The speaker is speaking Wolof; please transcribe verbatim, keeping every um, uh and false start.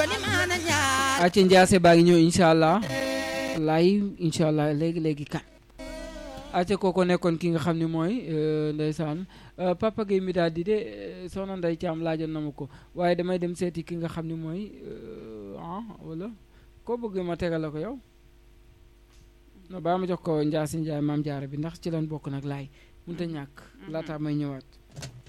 acca Ndiasse baa ngi ñëw incha allah laay incha allah léegi léegi kan acca kooko nekkoon ki nga xam ne mooy ndeysaan Papa Gueye mi daal di de soxna Ndeye Thiam laajoon na ma ko waaye damay dem seeti ki nga xam ne mooy ah wala koo bëgg ma tegal la ko yow no baa ma jox ko Ndiasse Ndiaye maam jaara bi ndax ci lan bokk nag laay mënut a ñàkk laataa may ñëwaat